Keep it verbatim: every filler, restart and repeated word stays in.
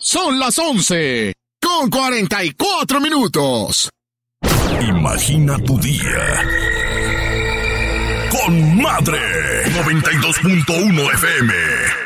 Son las once con cuarenta y cuatro minutos. Imagina tu día con Madre noventa y dos punto uno F M.